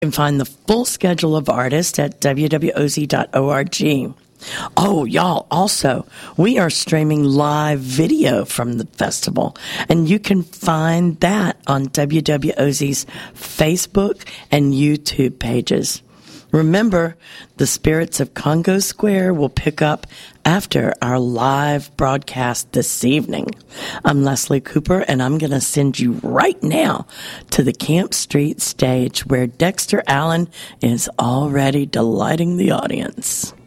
You can find the full schedule of artists at wwoz.org. Oh, y'all, also, we are streaming live video from the festival, and you can find that on WWOZ's Facebook and YouTube pages. Remember, the Spirits of Congo Square will pick up after our live broadcast this evening. I'm Leslie Cooper, and I'm going to send you right now to the Camp Street stage where Dexter Allen is already delighting the audience.